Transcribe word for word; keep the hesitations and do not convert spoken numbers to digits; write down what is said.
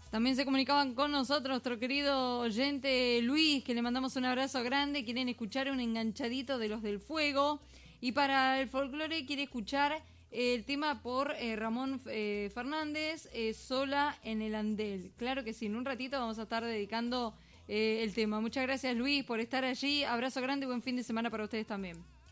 También se comunicaban con nosotros nuestro querido oyente Luis, que le mandamos un abrazo grande. Quieren escuchar un enganchadito de los del fuego. Y para el folclore quiere escuchar el tema por eh, Ramón eh, Fernández, eh, Sola en el Andel. Claro que sí, en un ratito vamos a estar dedicando eh, el tema. Muchas gracias, Luis, por estar allí. Abrazo grande y buen fin de semana para ustedes también.